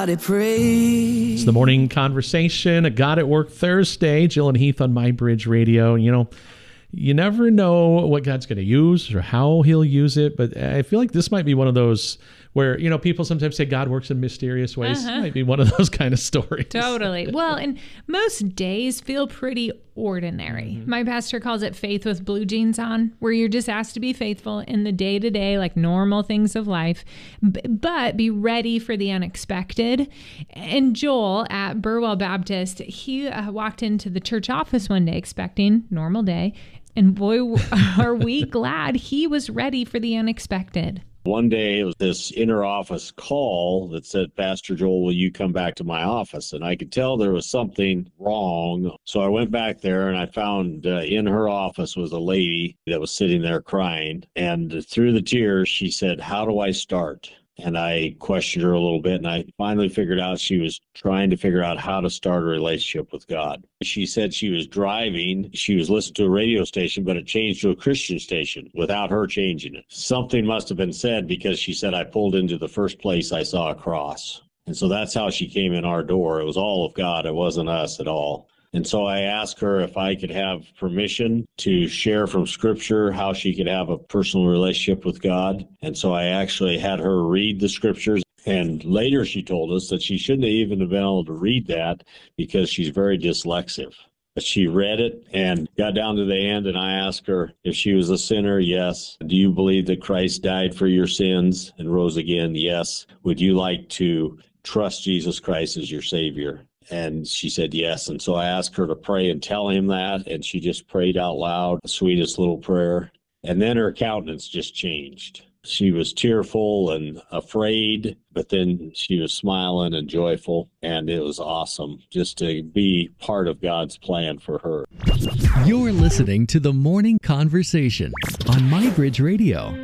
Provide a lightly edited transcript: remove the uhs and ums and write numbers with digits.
somebody pray. It's the morning conversation, a God at Work Thursday. Jill and Heath on My Bridge Radio. You never know what God's going to use or how he'll use it, but I feel like this might be one of those where, people sometimes say God works in mysterious ways. It might be one of those kind of stories. Totally. Well, and most days feel pretty ordinary. Mm-hmm. My pastor calls it faith with blue jeans on, where you're just asked to be faithful in the day-to-day, like normal things of life, but be ready for the unexpected. And Joel at Burwell Baptist, he walked into the church office one day expecting normal day, and boy, are we glad he was ready for the unexpected. One day it was this inter-office call that said, Pastor Joel, will you come back to my office? And I could tell there was something wrong. So I went back there and I found in her office was a lady that was sitting there crying. And through the tears, she said, how do I start? And I questioned her a little bit, and I finally figured out she was trying to figure out how to start a relationship with God. She said she was driving. She was listening to a radio station, but it changed to a Christian station without her changing it. Something must have been said, because she said, I pulled into the first place I saw a cross. And so that's how she came in our door. It was all of God. It wasn't us at all. And so I asked her if I could have permission to share from Scripture how she could have a personal relationship with God. And so I actually had her read the Scriptures. And later she told us that she shouldn't even have been able to read that because she's very dyslexic. But she read it and got down to the end, and I asked her if she was a sinner. Yes. Do you believe that Christ died for your sins and rose again? Yes. Would you like to trust Jesus Christ as your Savior? And she said yes. And so I asked her to pray and tell him that. And she just prayed out loud, the sweetest little prayer. And then her countenance just changed. She was tearful and afraid, but then she was smiling and joyful. And it was awesome just to be part of God's plan for her. You're listening to The Morning Conversation on My Bridge Radio.